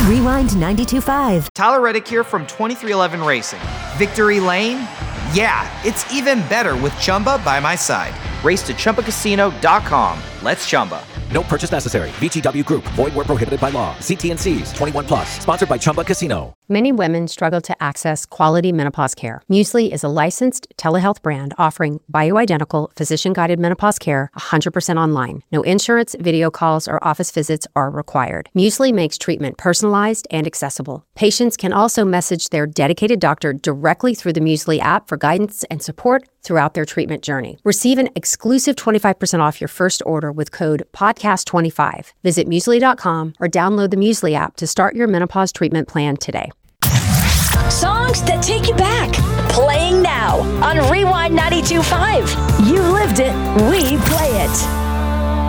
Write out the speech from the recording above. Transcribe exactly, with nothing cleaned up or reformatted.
Rewind ninety-two point five. Tyler Reddick here from twenty-three eleven Racing. Victory Lane? Yeah, it's even better with Chumba by my side. Race to Chumba Casino dot com. Let's Chumba. No purchase necessary. V G W Group. Void where prohibited by law. See T and C's. twenty-one plus. Sponsored by Chumba Casino. Many women struggle to access quality menopause care. Muesli is a licensed telehealth brand offering bioidentical, physician-guided menopause care one hundred percent online. No insurance, video calls, or office visits are required. Muesli makes treatment personalized and accessible. Patients can also message their dedicated doctor directly through the Muesli app for guidance and support throughout their treatment journey. Receive an exclusive twenty-five percent off your first order with code podcast twenty-five. Visit Muesli dot com or download the Muesli app to start your menopause treatment plan today. Songs that take you back. Playing now on Rewind ninety-two point five. You lived it. We play it.